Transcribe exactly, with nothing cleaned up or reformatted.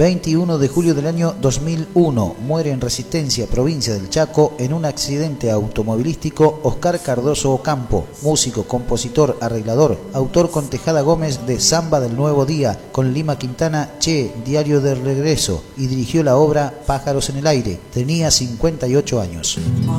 veintiuno de julio del año dos mil uno, muere en Resistencia, provincia del Chaco, en un accidente automovilístico Oscar Cardoso Ocampo, músico, compositor, arreglador, autor con Tejada Gómez de Samba del Nuevo Día, con Lima Quintana, Che, Diario del Regreso, y dirigió la obra Pájaros en el Aire. Tenía cincuenta y ocho años.